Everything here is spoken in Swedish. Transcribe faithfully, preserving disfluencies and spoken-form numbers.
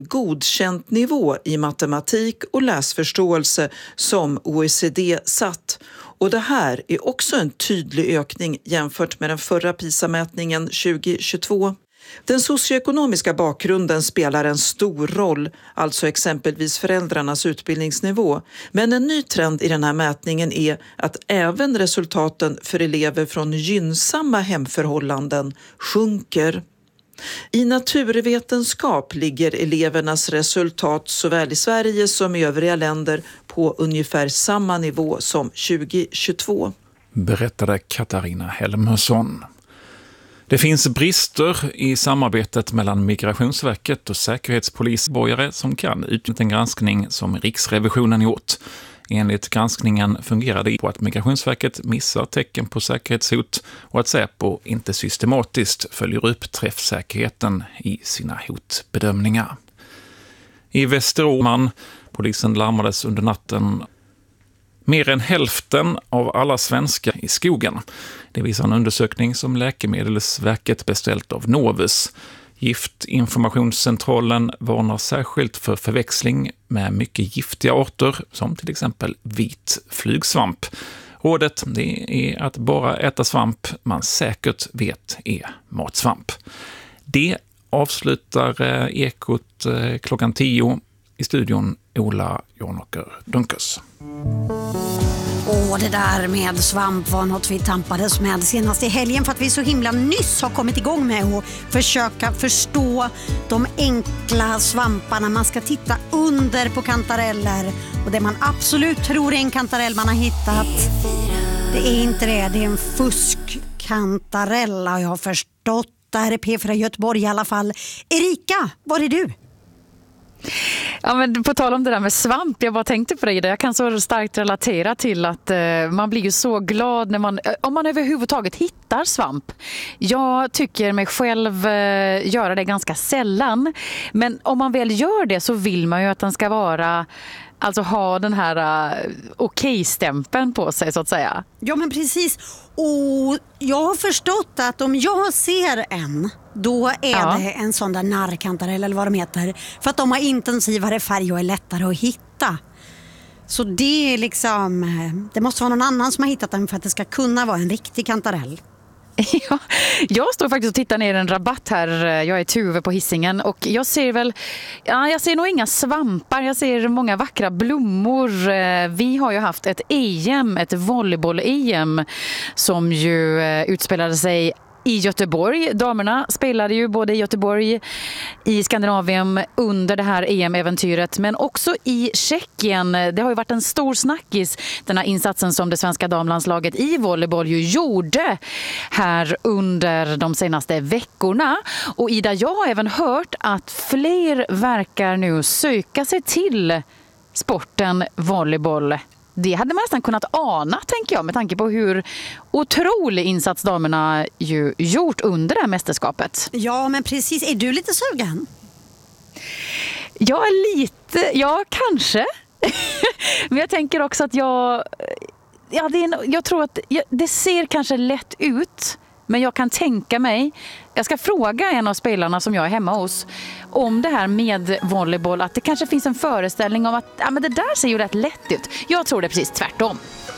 godkänt nivå i matematik och läsförståelse som O E C D satt. Och det här är också en tydlig ökning jämfört med den förra PISA-mätningen tjugo tjugotvå. Den socioekonomiska bakgrunden spelar en stor roll, alltså exempelvis föräldrarnas utbildningsnivå. Men en ny trend i den här mätningen är att även resultaten för elever från gynnsamma hemförhållanden sjunker. I naturvetenskap ligger elevernas resultat såväl i Sverige som i övriga länder på ungefär samma nivå som tjugo tjugotvå. Berättade Katarina Helmersson. Det finns brister i samarbetet mellan Migrationsverket och säkerhetspolisborgare som kan utnyttja en granskning som Riksrevisionen gjort. Enligt granskningen fungerar det på att Migrationsverket missar tecken på säkerhetshot och att Säpo inte systematiskt följer upp träffsäkerheten i sina hotbedömningar. I Västerås, polisen larmades under natten mer än hälften av alla svenskar i skogen. Det visar en undersökning som Läkemedelsverket beställt av Novus. Giftinformationscentralen varnar särskilt för förväxling med mycket giftiga arter som till exempel vit flugsvamp. Rådet det är att bara äta svamp man säkert vet är matsvamp. Det avslutar Ekot klockan tio. I studion Ola Jonåker Dunkers. Och det där med svamp var något vi tampades med senast i helgen för att vi så himla nyss har kommit igång med att försöka förstå de enkla svamparna. Man ska titta under på kantareller och det man absolut tror är en kantarell man har hittat, det är inte det, det är en fuskkantarella. Jag har förstått, det här är P fyra Göteborg i alla fall. Erika, var är du? Ja, men på tal om det där med svamp, jag bara tänkte på det. Jag kan så starkt relatera till att eh, man blir ju så glad när man, om man överhuvudtaget hittar svamp. Jag tycker mig själv eh, göra det ganska sällan. Men om man väl gör det så vill man ju att den ska vara, alltså ha den här uh, okej-stämpeln på sig så att säga. Ja men precis, och jag har förstått att om jag ser en, då är ja. det en sån där narrkantarell eller vad de heter. För att de har intensivare färg och är lättare att hitta. Så det är liksom, det måste vara någon annan som har hittat den för att det ska kunna vara en riktig kantarell. Ja, jag står faktiskt och tittar ner i en rabatt här. Jag är Tuve på Hisingen och jag ser väl, ja, jag ser nog inga svampar. Jag ser många vackra blommor. Vi har ju haft ett E M, ett volleyboll-E M som ju utspelade sig i Göteborg. Damerna spelade ju både i Göteborg, i Skandinavien under det här E M-äventyret, men också i Tjeckien. Det har ju varit en stor snackis, den här insatsen som det svenska damlandslaget i volleyboll ju gjorde här under de senaste veckorna. Och Ida, jag har även hört att fler verkar nu söka sig till sporten volleyboll. Det hade man nästan kunnat ana, tänker jag, med tanke på hur otrolig insats damerna ju gjort under det här mästerskapet. Ja, men precis. Är du lite sugen? Jag är lite, ja kanske. Men jag tänker också att jag, ja, det är en, jag tror att jag, det ser kanske lätt ut. Men jag kan tänka mig, jag ska fråga en av spelarna som jag är hemma hos om det här med volleyboll, att det kanske finns en föreställning om att ja, men det där ser ju rätt lätt ut. Jag tror det är precis tvärtom.